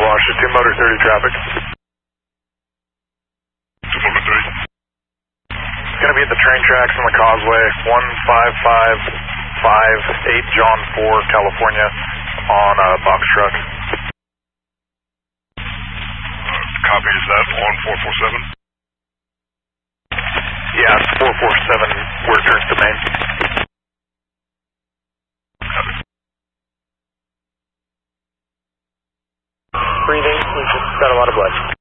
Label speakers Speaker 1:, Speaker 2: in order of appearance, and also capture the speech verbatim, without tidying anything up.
Speaker 1: Washington, two motor thirty traffic.
Speaker 2: two motor thirty.
Speaker 1: Gonna be at the train tracks on the causeway, one five five five eight John four, California, on a box truck.
Speaker 2: Uh, copy, is that on four four seven?
Speaker 1: Yeah, it's four four seven, where it turns to main. Breathing, we've just got a lot of blood.